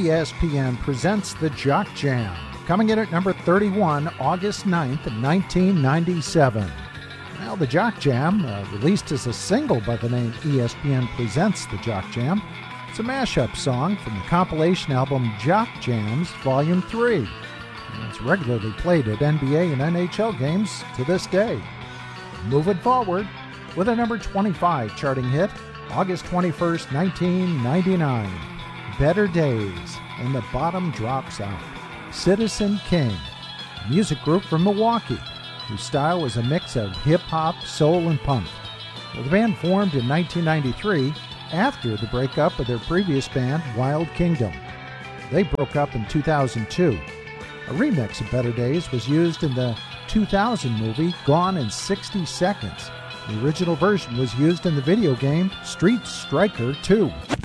ESPN presents the Jock Jam, coming in at number 31, August 9th, 1997. Well, the Jock Jam, released as a single by the name ESPN Presents the Jock Jam, it's a mashup song from the compilation album Jock Jams Volume 3. And it's regularly played at NBA and NHL games to this day. Moving forward with a number 25 charting hit, August 21st, 1999. Better Days, and the bottom drops out. Citizen King, a music group from Milwaukee, whose style was a mix of hip-hop, soul, and punk. Well, the band formed in 1993 after the breakup of their previous band, Wild Kingdom. They broke up in 2002. A remix of Better Days was used in the 2000 movie Gone in 60 Seconds. The original version was used in the video game Street Striker 2.